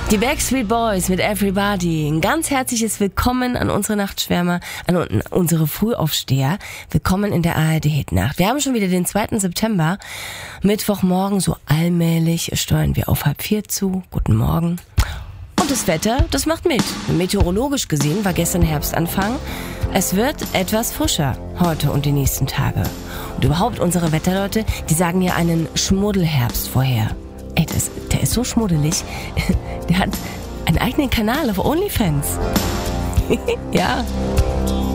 Die Backstreet Boys mit Everybody. Ein ganz herzliches Willkommen an unsere Nachtschwärmer, an unsere Frühaufsteher. Willkommen in der ARD-Hitnacht. Wir haben schon wieder den 2. September. Mittwochmorgen, so allmählich steuern wir auf 3:30 zu. Guten Morgen. Und das Wetter, das macht mit. Meteorologisch gesehen war gestern Herbstanfang. Es wird etwas frischer heute und die nächsten Tage. Und überhaupt unsere Wetterleute, die sagen ja einen Schmuddelherbst vorher. Ey, der ist so schmuddelig. Der hat einen eigenen Kanal auf OnlyFans. Ja.